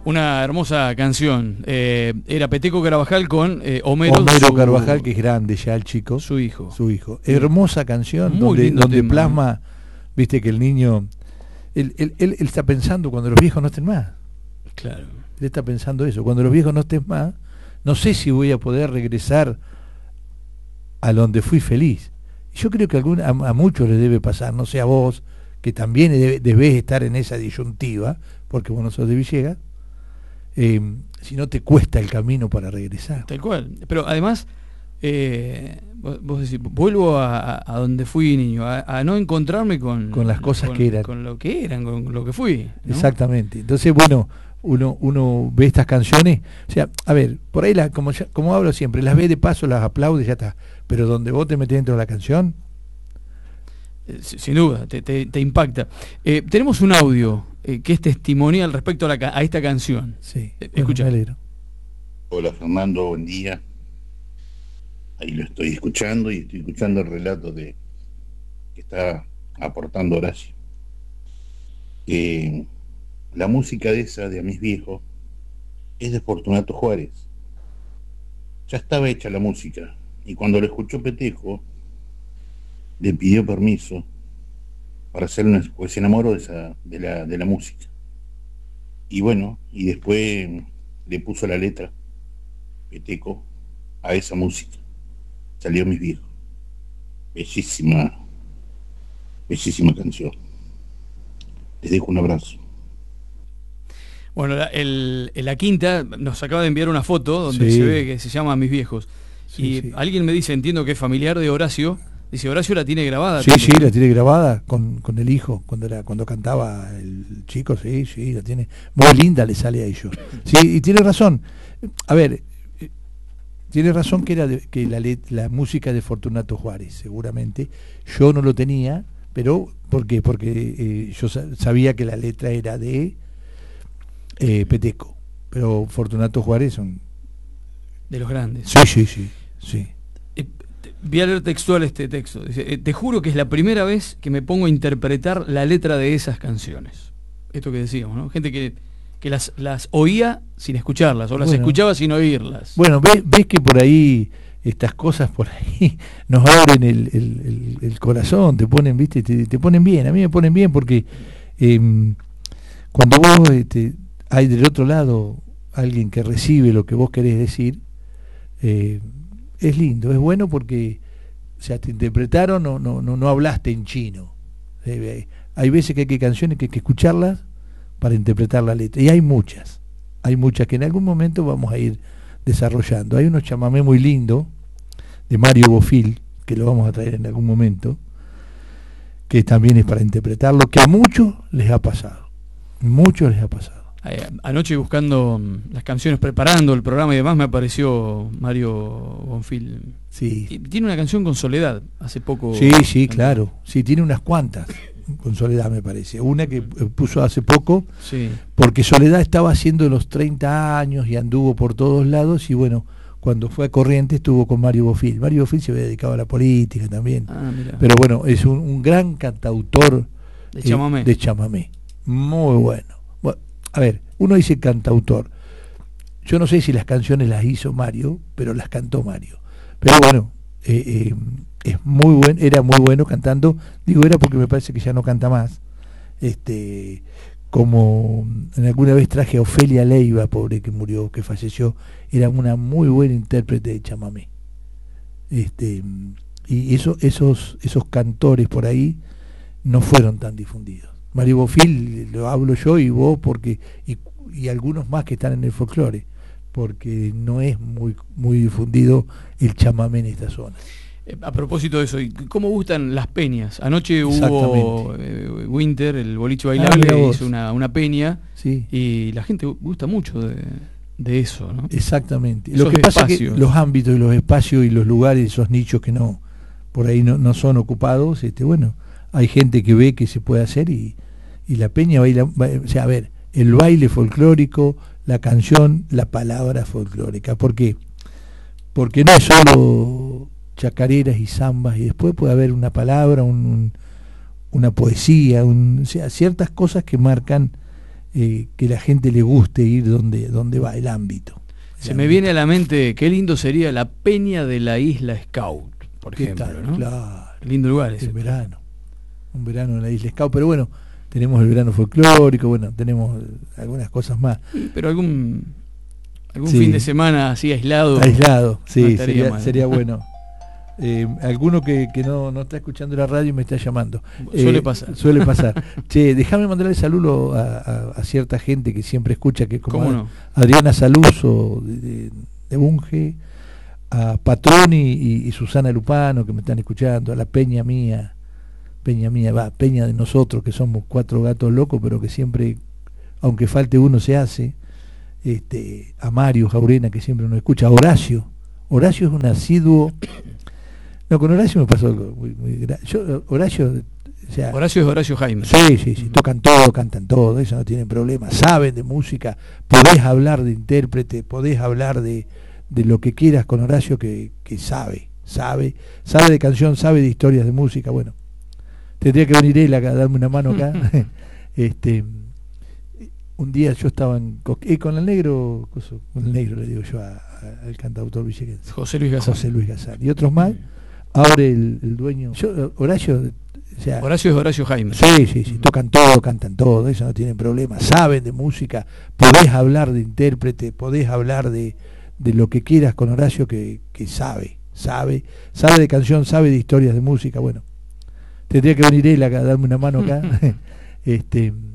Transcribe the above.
Una hermosa canción. Era Peteco Carabajal con Homero Carabajal, que es grande ya el chico. Su hijo. Hermosa canción, Muy donde tema, plasma, viste, que el niño, él está pensando cuando los viejos no estén más. Claro. Él está pensando eso, cuando los viejos no estén más, no sé si voy a poder regresar a donde fui feliz. Yo creo que a muchos les debe pasar, no sé a vos, que también debés estar en esa disyuntiva, porque vos no sos de Villegas, si no te cuesta el camino para regresar. Tal cual. Pero además, vos decís, vuelvo a donde fui niño, a no encontrarme con las cosas que eran. Con lo que eran, con lo que fui, ¿no? Exactamente. Entonces, bueno, uno ve estas canciones, o sea, a ver, por ahí, como hablo siempre, las ve de paso, las aplaude y ya está. Pero donde vos te metés dentro de la canción... Sin duda, te impacta. Tenemos un audio que es testimonial respecto a esta canción. Sí, escucha. Bueno, hola Fernando, buen día. Ahí lo estoy escuchando y estoy escuchando el relato que está aportando Horacio. La música de A Mis Viejos es de Fortunato Juárez. Ya estaba hecha la música y cuando lo escuchó Peteco le pidió permiso para hacer pues se enamoró de la música. Y bueno, y después le puso la letra Peteco a esa música. Salió Mis Viejos. Bellísima canción. Les dejo un abrazo. Bueno, la quinta nos acaba de enviar una foto donde se ve que se llama Mis Viejos. Y alguien me dice, entiendo que es familiar de Horacio. Dice, Horacio la tiene grabada. Sí, la tiene grabada con el hijo, cuando cantaba el chico, sí, la tiene. Muy linda le sale a ellos. Sí, y tiene razón. A ver, tiene razón que era la música de Fortunato Juárez, seguramente. Yo no lo tenía, pero ¿por qué? Porque yo sabía que la letra era de Peteco, pero Fortunato Juárez son... De los grandes. Sí. Voy a leer textual este texto. Dice, te juro que es la primera vez que me pongo a interpretar la letra de esas canciones. Esto que decíamos, ¿no? Gente que las oía sin escucharlas, o las escuchaba sin oírlas. Bueno, ves que por ahí, estas cosas por ahí, nos abren el corazón, te ponen, ¿viste? Te ponen bien. A mí me ponen bien porque cuando vos hay del otro lado alguien que recibe lo que vos querés decir, es lindo, es bueno porque, o sea, te interpretaron, no hablaste en chino. Hay veces que hay canciones que hay que escucharlas para interpretar la letra, y hay muchas que en algún momento vamos a ir desarrollando. Hay unos chamamé muy lindo de Mario Bofill, que lo vamos a traer en algún momento, que también es para interpretarlo, que a muchos les ha pasado. Anoche buscando las canciones, preparando el programa y demás, me apareció Mario Bonfil. Sí. Y tiene una canción con Soledad, hace poco. Sí, claro. Sí, tiene unas cuantas con Soledad, me parece. Una que puso hace poco, porque Soledad estaba haciendo los 30 años y anduvo por todos lados, y bueno, cuando fue a Corrientes estuvo con Mario Bofill. Mario Bofill se había dedicado a la política también. Pero bueno, es un gran cantautor de chamamé. Muy bueno. A ver, uno dice cantautor. Yo no sé si las canciones las hizo Mario, pero las cantó Mario. Pero bueno, es era muy bueno cantando. Digo, era porque me parece que ya no canta más. Como en alguna vez traje a Ofelia Leiva, pobre, que murió, que falleció, era una muy buena intérprete de chamamé. Y esos cantores por ahí no fueron tan difundidos. Mario Bofill lo hablo yo y vos, porque y algunos más que están en el folclore, porque no es muy difundido el chamamé en esta zona. A propósito de eso, ¿cómo gustan las peñas? Anoche hubo Winter, el boliche bailable, hizo una peña, y la gente gusta mucho de eso, ¿no? Exactamente. Lo que pasa es que los ámbitos y los espacios y los lugares, esos nichos que por ahí no son ocupados, bueno, hay gente que ve que se puede hacer y la peña baila, o sea, a ver, el baile folclórico, la canción, la palabra folclórica. ¿Por qué? Porque no es solo chacareras y zambas, y después puede haber una palabra, una poesía, o sea, ciertas cosas que marcan que la gente le guste ir donde va el ámbito. Se me viene a la mente, qué lindo sería la peña de la Isla Scout, por ejemplo, ¿no? Claro. Lindo lugar ese. Un verano en la Isla Scout, pero bueno, tenemos el verano folclórico, bueno, tenemos algunas cosas más. Pero algún fin de semana así aislado. Sí, no sería bueno. Alguno que no está escuchando la radio y me está llamando. Suele pasar. Che, déjame mandarle saludo a cierta gente que siempre escucha, que como no? Adriana Saluso de Bunge, a Patroni y Susana Lupano, que me están escuchando, a la Peña de nosotros, que somos 4 gatos locos, pero que siempre, aunque falte uno, se hace. A Mario Jaurena, que siempre nos escucha, a Horacio es un asiduo. No, con Horacio me pasó algo muy grave. Horacio es Horacio Jaime. Sí, tocan todo, cantan todo, eso no tienen problema, saben de música, podés hablar de intérprete, podés hablar de lo que quieras con Horacio, que sabe de canción, sabe de historias de música. Bueno, tendría que venir él a darme una mano acá. Un día yo estaba con el negro le digo yo al cantautor villeguense, José Luis Gazán y otros más. Ahora el dueño, Horacio es Horacio Jaime. Sí, tocan todo, cantan todo, eso no tienen problema, saben de música, podés hablar de intérprete, podés hablar de lo que quieras con Horacio, que sabe de canción, sabe de historias de música. Bueno, tendría que venir él a darme una mano acá.